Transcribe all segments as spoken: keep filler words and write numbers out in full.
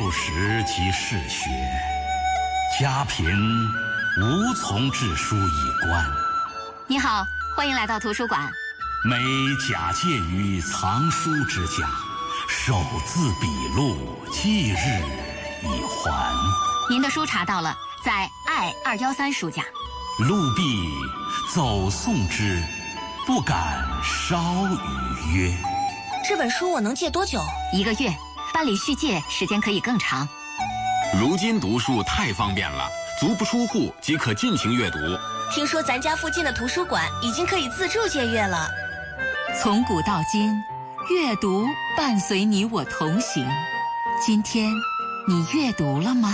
幼时即嗜血，家贫无从治书以官。 你好，欢迎来到图书馆。 每假借于藏书之家，手字笔录，即日以还。 您的书查到了，在爱二幺三书架。 陆必走送之，不敢稍逾约。 这本书我能借多久？ 一个月，办理续借时间可以更长。 如今读书太方便了，足不出户即可尽情阅读。 听说咱家附近的图书馆已经可以自助借阅了。 从古到今，阅读伴随你我同行。今天，你阅读了吗？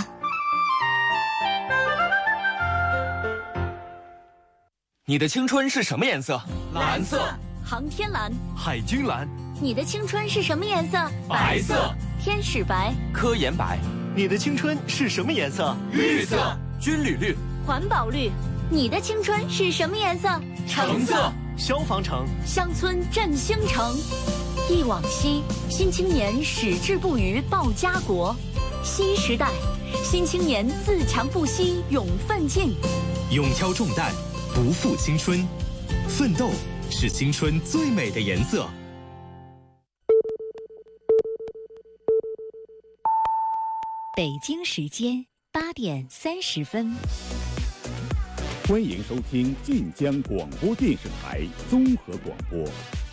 你的青春是什么颜色？ 蓝色。 航天蓝。 海军蓝。 你的青春是什么颜色？ 白色。 天使白。 科研白。 你的青春是什么颜色？ 绿色。 军旅绿。 环保绿。你的青春是什么颜色？ 橙色。 消防橙。 乡村振兴城。忆往昔，新青年矢志不渝报家国。新时代，新青年自强不息勇奋进。 勇挑重担，不负青春，奋斗是青春最美的颜色。 北京时间八点三十分。 欢迎收听晋江广播电视台综合广播。